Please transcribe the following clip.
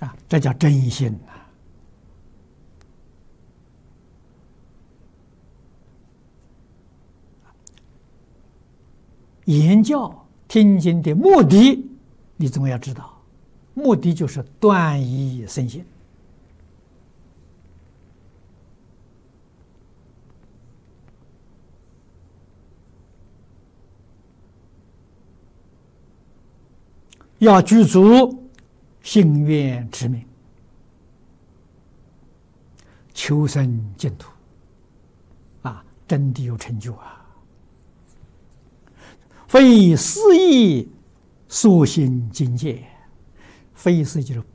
啊，这叫真心呐。言教听经的目的，你总要知道，目的就是断疑生信。要具足心愿持名，求生净土，啊，真的有成就啊！非私意所行境界，非私就是